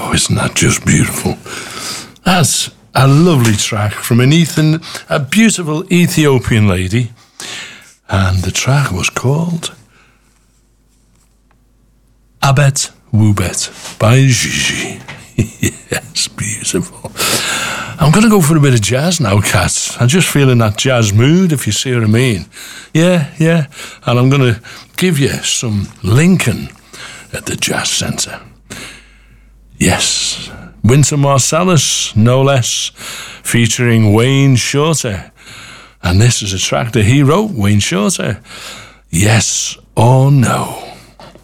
Oh, isn't that just beautiful? That's a lovely track from a beautiful Ethiopian lady. And the track was called Abet Wubet by Gigi. Yes, beautiful. I'm going to go for a bit of jazz now, cats. I just feel in that jazz mood, if you see what I mean. Yeah. And I'm going to give you some Lincoln at the Jazz Centre. Yes, Wynton Marsalis, no less, featuring Wayne Shorter. And this is a track that he wrote, Wayne Shorter. Yes or No.